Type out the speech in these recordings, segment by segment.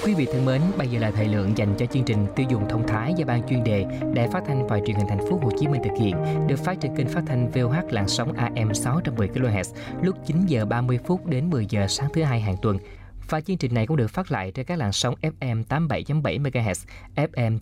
Quý vị thân mến, bây giờ là thời lượng dành cho chương trình Tiêu dùng thông thái do Ban chuyên đề Đài Phát thanh và Truyền hình Thành phố Hồ Chí Minh thực hiện, được phát trên kênh phát thanh VOH làn sóng AM 610 kHz lúc 9 giờ 30 phút đến 10 giờ sáng thứ hai hàng tuần. Và chương trình này cũng được phát lại trên các làn sóng FM 87.7 MHz, FM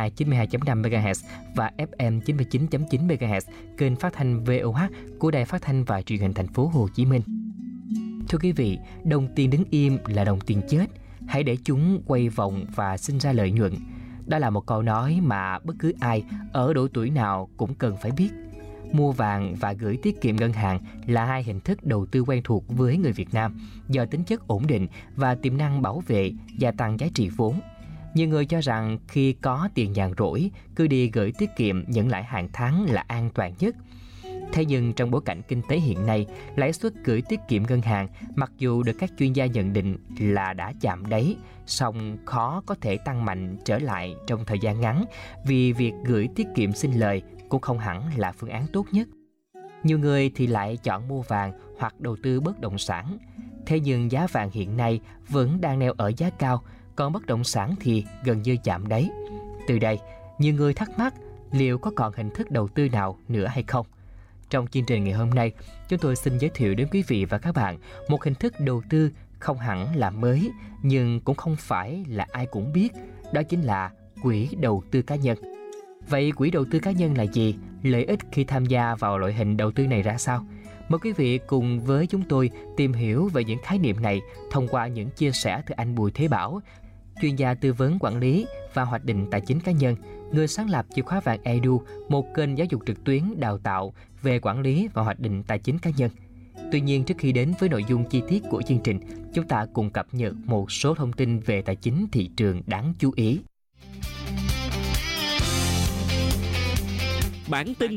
92.5 MHz và FM 99.9 MHz, kênh phát thanh VOH của Đài Phát thanh và Truyền hình Thành phố Hồ Chí Minh. Thưa quý vị, đồng tiền đứng im là đồng tiền chết. Hãy để chúng quay vòng và sinh ra lợi nhuận. Đó là một câu nói mà bất cứ ai ở độ tuổi nào cũng cần phải biết. Mua vàng và gửi tiết kiệm ngân hàng là hai hình thức đầu tư quen thuộc với người Việt Nam do tính chất ổn định và tiềm năng bảo vệ gia tăng giá trị vốn. Nhiều người cho rằng khi có tiền nhàn rỗi, cứ đi gửi tiết kiệm nhận lãi hàng tháng là an toàn nhất. Thế nhưng trong bối cảnh kinh tế hiện nay, lãi suất gửi tiết kiệm ngân hàng mặc dù được các chuyên gia nhận định là đã chạm đáy, song khó có thể tăng mạnh trở lại trong thời gian ngắn vì việc gửi tiết kiệm sinh lời cũng không hẳn là phương án tốt nhất. Nhiều người thì lại chọn mua vàng hoặc đầu tư bất động sản. Thế nhưng giá vàng hiện nay vẫn đang neo ở giá cao, còn bất động sản thì gần như chạm đáy. Từ đây, nhiều người thắc mắc liệu có còn hình thức đầu tư nào nữa hay không? Trong chương trình ngày hôm nay, chúng tôi xin giới thiệu đến quý vị và các bạn một hình thức đầu tư không hẳn là mới, nhưng cũng không phải là ai cũng biết, đó chính là quỹ đầu tư cá nhân. Vậy quỹ đầu tư cá nhân là gì? Lợi ích khi tham gia vào loại hình đầu tư này ra sao? Mời quý vị cùng với chúng tôi tìm hiểu về những khái niệm này thông qua những chia sẻ từ anh Bùi Thế Bảo, chuyên gia tư vấn quản lý và hoạch định tài chính cá nhân, người sáng lập chìa khóa vàng Edu, một kênh giáo dục trực tuyến đào tạo về quản lý và hoạch định tài chính cá nhân. Tuy nhiên, trước khi đến với nội dung chi tiết của chương trình, chúng ta cùng cập nhật một số thông tin về tài chính thị trường đáng chú ý. Bản tin.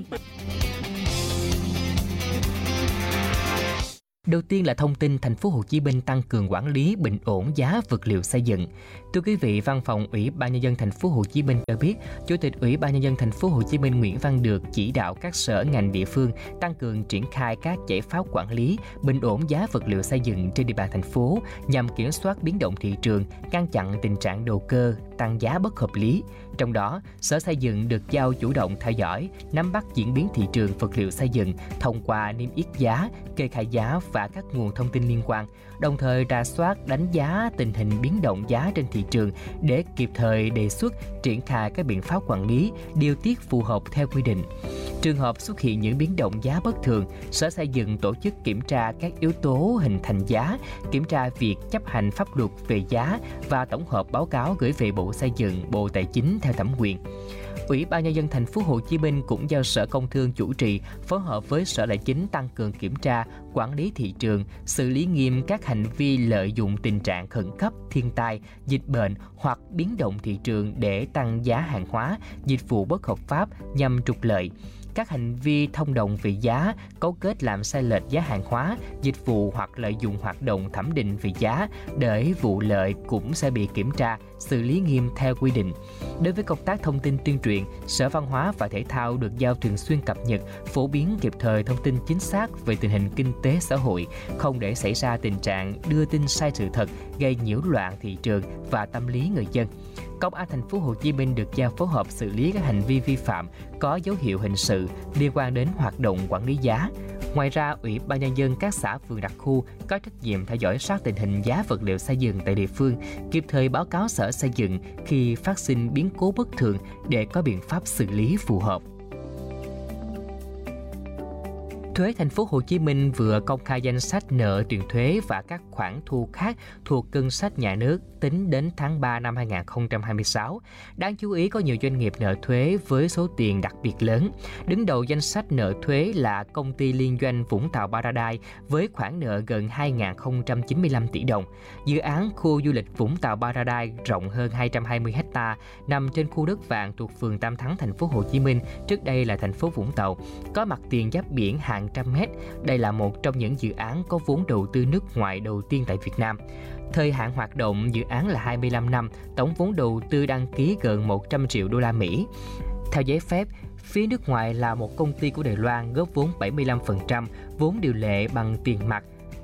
Đầu tiên là thông tin Thành phố Hồ Chí Minh tăng cường quản lý bình ổn giá vật liệu xây dựng. Thưa quý vị, Văn phòng Ủy ban nhân dân Thành phố Hồ Chí Minh cho biết, Chủ tịch Ủy ban nhân dân Thành phố Hồ Chí Minh Nguyễn Văn Được chỉ đạo các sở ngành địa phương tăng cường triển khai các giải pháp quản lý bình ổn giá vật liệu xây dựng trên địa bàn thành phố nhằm kiểm soát biến động thị trường, ngăn chặn tình trạng đầu cơ tăng giá bất hợp lý. Trong đó, Sở Xây dựng được giao chủ động theo dõi, nắm bắt diễn biến thị trường vật liệu xây dựng thông qua niêm yết giá, kê khai giá và các nguồn thông tin liên quan, đồng thời rà soát đánh giá tình hình biến động giá trên thị trường để kịp thời đề xuất triển khai các biện pháp quản lý, điều tiết phù hợp theo quy định. Trường hợp xuất hiện những biến động giá bất thường, Sở Xây dựng tổ chức kiểm tra các yếu tố hình thành giá, kiểm tra việc chấp hành pháp luật về giá và tổng hợp báo cáo gửi về Bộ Xây dựng, Bộ Tài chính theo thẩm quyền. Ủy ban nhân dân Thành phố Hồ Chí Minh cũng giao Sở Công Thương chủ trì phối hợp với Sở Tài chính tăng cường kiểm tra, quản lý thị trường, xử lý nghiêm các hành vi lợi dụng tình trạng khẩn cấp, thiên tai, dịch bệnh hoặc biến động thị trường để tăng giá hàng hóa, dịch vụ bất hợp pháp nhằm trục lợi. Các hành vi thông đồng về giá, cấu kết làm sai lệch giá hàng hóa, dịch vụ hoặc lợi dụng hoạt động thẩm định về giá để vụ lợi cũng sẽ bị kiểm tra, xử lý nghiêm theo quy định. Đối với công tác thông tin tuyên truyền, Sở Văn hóa và Thể thao được giao thường xuyên cập nhật, phổ biến kịp thời thông tin chính xác về tình hình kinh tế xã hội, không để xảy ra tình trạng đưa tin sai sự thật, gây nhiễu loạn thị trường và tâm lý người dân. Công an Thành phố Hồ Chí Minh được giao phối hợp xử lý các hành vi vi phạm có dấu hiệu hình sự liên quan đến hoạt động quản lý giá. Ngoài ra, Ủy ban nhân dân các xã phường đặc khu có trách nhiệm theo dõi sát tình hình giá vật liệu xây dựng tại địa phương, kịp thời báo cáo Sở Xây dựng khi phát sinh biến cố bất thường để có biện pháp xử lý phù hợp. Thuế Thành phố Hồ Chí Minh vừa công khai danh sách nợ tiền thuế và các khoản thu khác thuộc ngân sách nhà nước tính đến tháng 3 năm 2026. Đáng chú ý có nhiều doanh nghiệp nợ thuế với số tiền đặc biệt lớn. Đứng đầu danh sách nợ thuế là công ty liên doanh Vũng Tàu Paradise với khoản nợ gần 2.095 tỷ đồng. Dự án khu du lịch Vũng Tàu Paradise rộng hơn 220 ha nằm trên khu đất vàng thuộc phường Tam Thắng, Thành phố Hồ Chí Minh, trước đây là thành phố Vũng Tàu, có mặt tiền giáp biển hàng trăm mét. Đây là một trong những dự án có vốn đầu tư nước ngoài đầu tiên tại Việt Nam. Thời hạn hoạt động dự án là 25 năm, tổng vốn đầu tư đăng ký gần 100 triệu đô la Mỹ. Theo giấy phép, phía nước ngoài là một công ty của Đài Loan góp vốn 75%, vốn điều lệ bằng tiền mặt.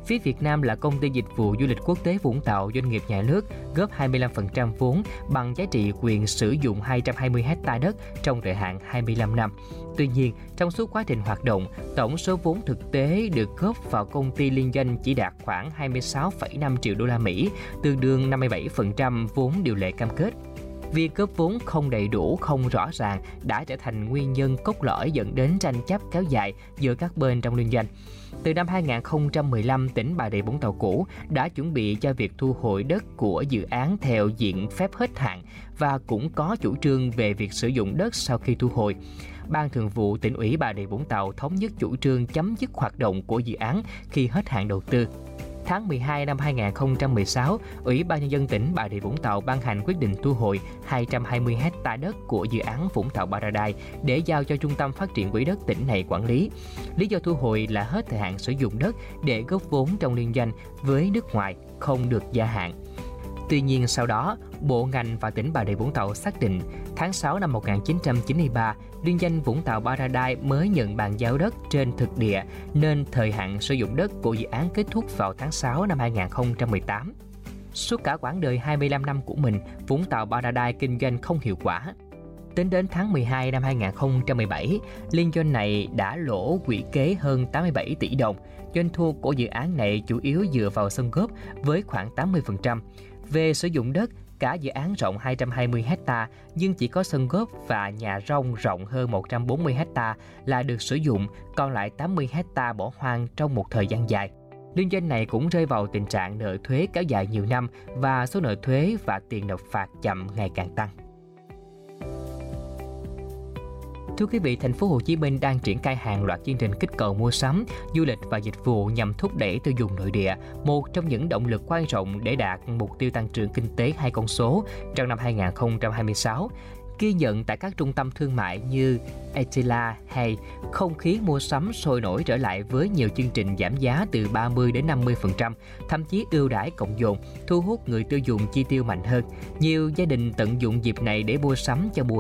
Phía Việt Nam là công ty dịch vụ du lịch quốc tế Vũng Tàu, doanh nghiệp nhà nước, góp 25% vốn bằng giá trị quyền sử dụng 220 ha đất trong thời hạn 25 năm. Tuy nhiên, trong suốt quá trình hoạt động, tổng số vốn thực tế được góp vào công ty liên doanh chỉ đạt khoảng 26,5 triệu đô la Mỹ, tương đương 57% vốn điều lệ cam kết. Việc góp vốn không đầy đủ, không rõ ràng đã trở thành nguyên nhân cốt lõi dẫn đến tranh chấp kéo dài giữa các bên trong liên doanh. Từ năm 2015, tỉnh Bà Rịa Vũng Tàu cũ đã chuẩn bị cho việc thu hồi đất của dự án theo diện phép hết hạn và cũng có chủ trương về việc sử dụng đất sau khi thu hồi. Ban Thường vụ Tỉnh ủy Bà Rịa Vũng Tàu thống nhất chủ trương chấm dứt hoạt động của dự án khi hết hạn đầu tư. Tháng 12 năm 2016, Ủy ban Nhân dân tỉnh Bà Rịa Vũng Tàu ban hành quyết định thu hồi 220 ha đất của dự án Vũng Tàu Paradise để giao cho Trung tâm Phát triển Quỹ đất tỉnh này quản lý. Lý do thu hồi là hết thời hạn sử dụng đất để góp vốn trong liên doanh với nước ngoài, không được gia hạn. Tuy nhiên sau đó, Bộ ngành và tỉnh Bà Rịa Vũng Tàu xác định tháng 6 năm 1993, liên doanh Vũng Tàu Paradise mới nhận bàn giao đất trên thực địa nên thời hạn sử dụng đất của dự án kết thúc vào tháng 6 năm 2018. Suốt cả quãng đời 25 năm của mình, Vũng Tàu Paradise kinh doanh không hiệu quả. Tính đến tháng 12 năm 2017, liên doanh này đã lỗ quỹ kế hơn 87 tỷ đồng. Doanh thu của dự án này chủ yếu dựa vào sân góp với khoảng 80%. Về sử dụng đất, cả dự án rộng 220 ha nhưng chỉ có sân góp và nhà rông rộng hơn 140 ha là được sử dụng, còn lại 80 ha bỏ hoang trong một thời gian dài. Liên doanh này cũng rơi vào tình trạng nợ thuế kéo dài nhiều năm và số nợ thuế và tiền nộp phạt chậm ngày càng tăng. Thưa quý vị, thành phố Hồ Chí Minh đang triển khai hàng loạt chương trình kích cầu mua sắm, du lịch và dịch vụ nhằm thúc đẩy tiêu dùng nội địa, một trong những động lực quan trọng để đạt mục tiêu tăng trưởng kinh tế 2 con số trong năm 2026. Ghi nhận tại các trung tâm thương mại như Etila hay không khí mua sắm sôi nổi trở lại với nhiều chương trình giảm giá từ 30 đến 50%, thậm chí ưu đãi cộng dồn, thu hút người tiêu dùng chi tiêu mạnh hơn. Nhiều gia đình tận dụng dịp này để mua sắm cho mùa